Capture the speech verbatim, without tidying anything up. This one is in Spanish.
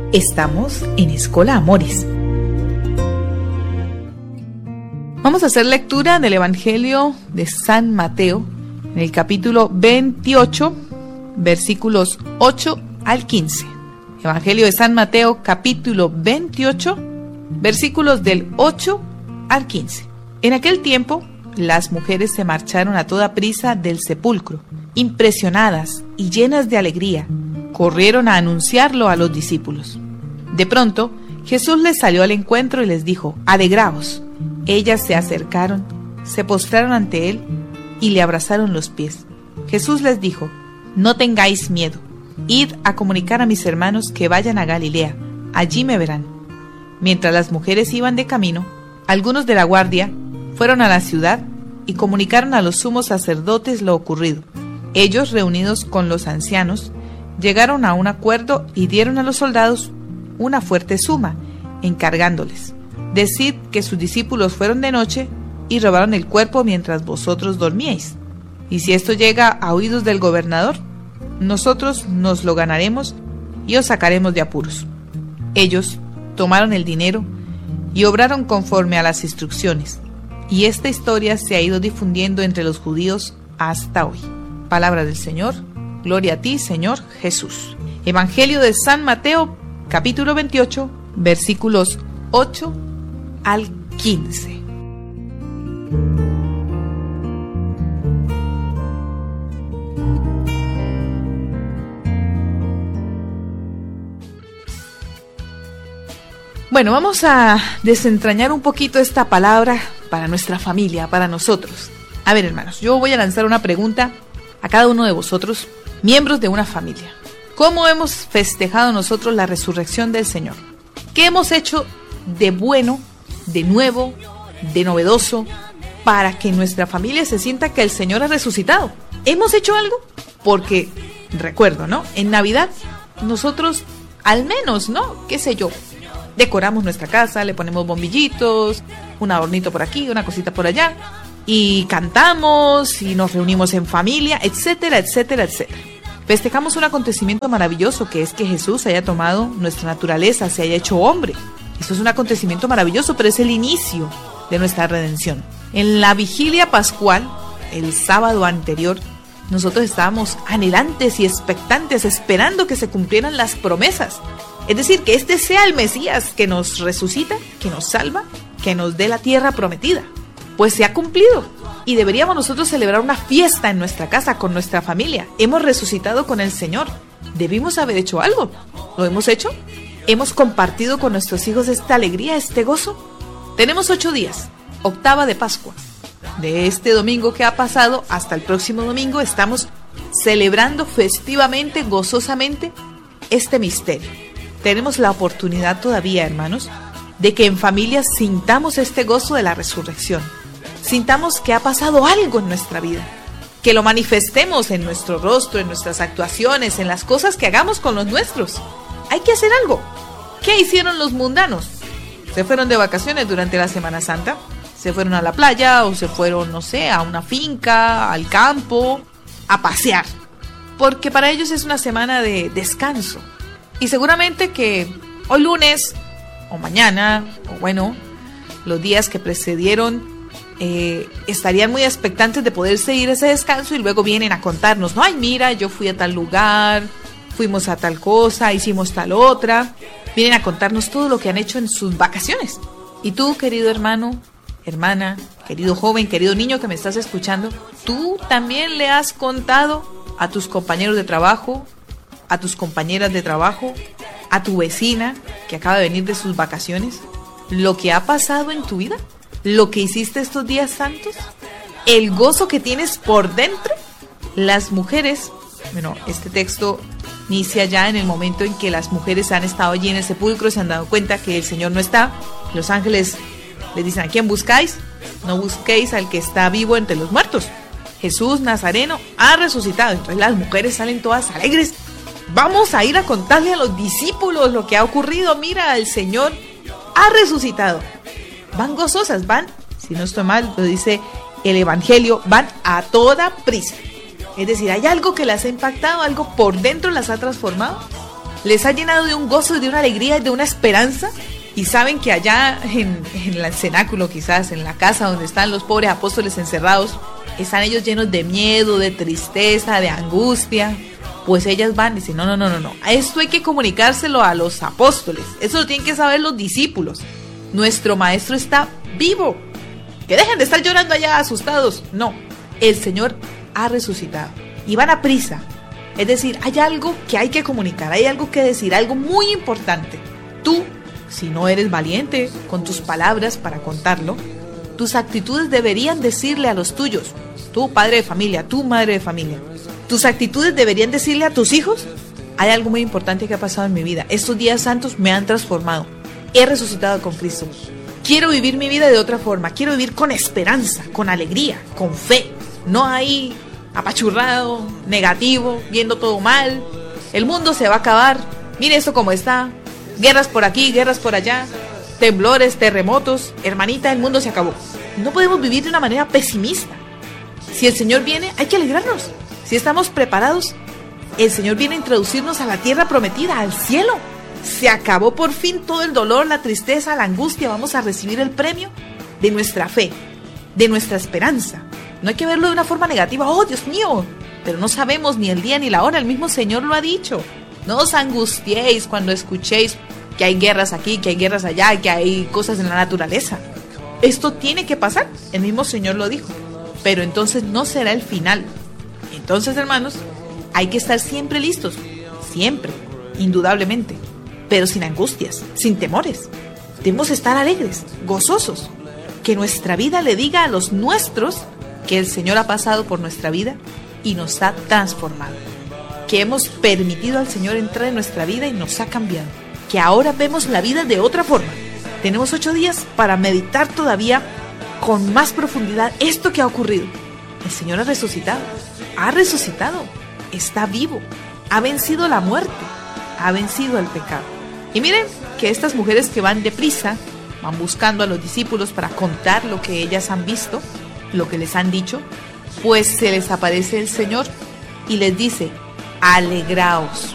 Estamos en Escola Amores. Vamos a hacer lectura del Evangelio de San Mateo, en el capítulo veintiocho, versículos ocho al quince. Evangelio de San Mateo, capítulo veintiocho, versículos del ocho al quince. En aquel tiempo, las mujeres se marcharon a toda prisa del sepulcro, impresionadas y llenas de alegría. Corrieron a anunciarlo a los discípulos. De pronto, Jesús les salió al encuentro y les dijo: «Alegraos». Ellas se acercaron, se postraron ante él y le abrazaron los pies. Jesús les dijo: «No tengáis miedo. Id a comunicar a mis hermanos que vayan a Galilea. Allí me verán». Mientras las mujeres iban de camino, algunos de la guardia fueron a la ciudad y comunicaron a los sumos sacerdotes lo ocurrido. Ellos, reunidos con los ancianos, llegaron a un acuerdo y dieron a los soldados una fuerte suma, encargándoles: «Decid que sus discípulos fueron de noche y robaron el cuerpo mientras vosotros dormíais. Y si esto llega a oídos del gobernador, nosotros nos lo ganaremos y os sacaremos de apuros». Ellos tomaron el dinero y obraron conforme a las instrucciones. Y esta historia se ha ido difundiendo entre los judíos hasta hoy. Palabra del Señor. Gloria a ti, Señor Jesús. Evangelio de San Mateo, capítulo veintiocho, versículos ocho al quince. Bueno, vamos a desentrañar un poquito esta palabra para nuestra familia, para nosotros. A ver, hermanos, yo voy a lanzar una pregunta a cada uno de vosotros, miembros de una familia. ¿Cómo hemos festejado nosotros la resurrección del Señor? ¿Qué hemos hecho de bueno, de nuevo, de novedoso, para que nuestra familia se sienta que el Señor ha resucitado? ¿Hemos hecho algo? Porque, recuerdo, ¿no? En Navidad, nosotros, al menos, ¿no? ¿Qué sé yo? Decoramos nuestra casa, le ponemos bombillitos, un adornito por aquí, una cosita por allá, y cantamos, y nos reunimos en familia, etcétera, etcétera, etcétera. Festejamos un acontecimiento maravilloso, que es que Jesús haya tomado nuestra naturaleza, se haya hecho hombre. Eso es un acontecimiento maravilloso, pero es el inicio de nuestra redención. En la vigilia pascual, el sábado anterior, nosotros estábamos anhelantes y expectantes, esperando que se cumplieran las promesas. Es decir, que este sea el Mesías que nos resucita, que nos salva, que nos dé la tierra prometida. Pues se ha cumplido. Y deberíamos nosotros celebrar una fiesta en nuestra casa, con nuestra familia. Hemos resucitado con el Señor. Debimos haber hecho algo. ¿Lo hemos hecho? ¿Hemos compartido con nuestros hijos esta alegría, este gozo? Tenemos ocho días, octava de Pascua. De este domingo que ha pasado hasta el próximo domingo estamos celebrando festivamente, gozosamente, este misterio. Tenemos la oportunidad todavía, hermanos, de que en familia sintamos este gozo de la resurrección. Sintamos que ha pasado algo en nuestra vida, que lo manifestemos en nuestro rostro, en nuestras actuaciones, en las cosas que hagamos con los nuestros. Hay que hacer algo. ¿Qué hicieron los mundanos? Se fueron de vacaciones durante la Semana Santa, se fueron a la playa o se fueron, no sé, a una finca, al campo, a pasear, porque para ellos es una semana de descanso. Y seguramente que hoy lunes o mañana, o bueno, los días que precedieron, Eh, estarían muy expectantes de poder seguir ese descanso y luego vienen a contarnos: no, ay, mira, yo fui a tal lugar, fuimos a tal cosa, hicimos tal otra. Vienen a contarnos todo lo que han hecho en sus vacaciones. Y tú, querido hermano, hermana, querido joven, querido niño que me estás escuchando, tú también le has contado a tus compañeros de trabajo, a tus compañeras de trabajo, a tu vecina que acaba de venir de sus vacaciones, lo que ha pasado en tu vida. Lo que hiciste estos días santos, el gozo que tienes por dentro. Las mujeres, bueno, este texto inicia ya en el momento en que las mujeres han estado allí en el sepulcro y se han dado cuenta que el Señor no está. Los ángeles les dicen: ¿a quién buscáis? No busquéis al que está vivo entre los muertos. Jesús Nazareno ha resucitado. Entonces las mujeres salen todas alegres. Vamos a ir a contarle a los discípulos lo que ha ocurrido. Mira, el Señor ha resucitado. Van gozosas, van, si no estoy mal, lo dice el Evangelio, van a toda prisa. Es decir, hay algo que las ha impactado, algo por dentro las ha transformado. les ha llenado de un gozo, de una alegría y de una esperanza. Y saben que allá en, en el cenáculo, quizás en la casa donde están los pobres apóstoles encerrados, están ellos llenos de miedo, de tristeza, de angustia. Pues ellas van y dicen, no, no, no, no, no, esto hay que comunicárselo a los apóstoles, eso lo tienen que saber los discípulos. Nuestro maestro está vivo, que dejen de estar llorando allá asustados. No, el Señor ha resucitado y van a prisa. Es decir, hay algo que hay que comunicar, hay algo que decir, algo muy importante. Tú, si no eres valiente con tus palabras para contarlo, tus actitudes deberían decirle a los tuyos. Tú, padre de familia, tú, madre de familia, tus actitudes deberían decirle a tus hijos: hay algo muy importante que ha pasado en mi vida, estos días santos me han transformado, he resucitado con Cristo, quiero vivir mi vida de otra forma, quiero vivir con esperanza, con alegría, con fe, no ahí apachurrado, negativo, viendo todo mal, el mundo se va a acabar, mire esto como está, guerras por aquí, guerras por allá, temblores, terremotos, hermanita, el mundo se acabó. No podemos vivir de una manera pesimista. Si el Señor viene, hay que alegrarnos. Si estamos preparados, el Señor viene a introducirnos a la tierra prometida, al cielo. Se acabó por fin todo el dolor, la tristeza, la angustia. Vamos a recibir el premio de nuestra fe, de nuestra esperanza. No hay que verlo de una forma negativa. ¡Oh, Dios mío! Pero no sabemos ni el día ni la hora. El mismo Señor lo ha dicho. No os angustiéis cuando escuchéis que hay guerras aquí, que hay guerras allá, que hay cosas en la naturaleza. Esto tiene que pasar. El mismo Señor lo dijo. Pero entonces no será el final. Entonces, hermanos, hay que estar siempre listos, siempre, indudablemente, pero sin angustias, sin temores. Debemos estar alegres, gozosos, que nuestra vida le diga a los nuestros que el Señor ha pasado por nuestra vida y nos ha transformado, que hemos permitido al Señor entrar en nuestra vida y nos ha cambiado, que ahora vemos la vida de otra forma. Tenemos ocho días para meditar todavía con más profundidad esto que ha ocurrido. El Señor ha resucitado, ha resucitado, está vivo, ha vencido la muerte, ha vencido el pecado. Y miren que estas mujeres que van deprisa, van buscando a los discípulos para contar lo que ellas han visto, lo que les han dicho, pues se les aparece el Señor y les dice: alegraos.